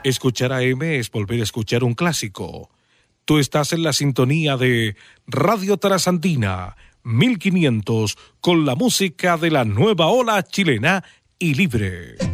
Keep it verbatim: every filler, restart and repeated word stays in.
Escuchar A M es volver a escuchar un clásico. Tú estás en la sintonía de Radio Trasandina mil quinientos con la música de la nueva ola chilena y libre.